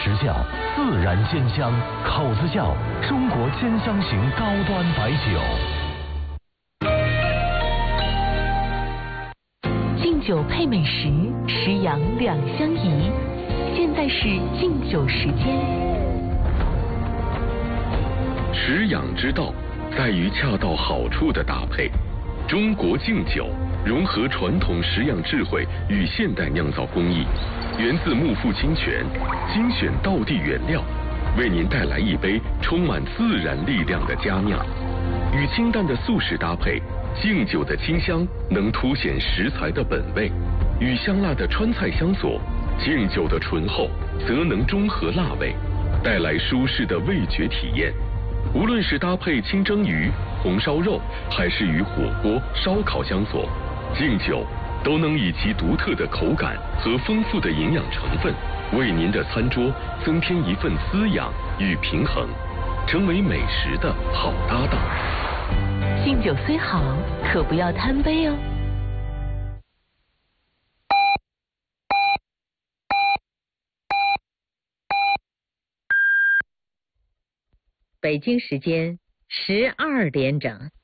时效，自然鲜香，口子窖中国鲜香型高端白酒。 敬酒配美食，食养两相宜。现在是敬酒时间。 食养之道在于恰到好处的搭配。中国敬酒融合传统食养智慧与现代酿造工艺，源自木富清泉，精选道地原料，为您带来一杯充满自然力量的佳酿。与清淡的素食搭配，敬酒的清香能凸显食材的本味；与香辣的川菜相佐，敬酒的醇厚则能中和辣味，带来舒适的味觉体验。无论是搭配清蒸鱼、红烧肉，还是与火锅、烧烤相佐，敬酒都能以其独特的口感和丰富的营养成分，为您的餐桌增添一份滋养与平衡，成为美食的好搭档。 敬酒虽好，可不要贪杯哦。 北京时间12点整。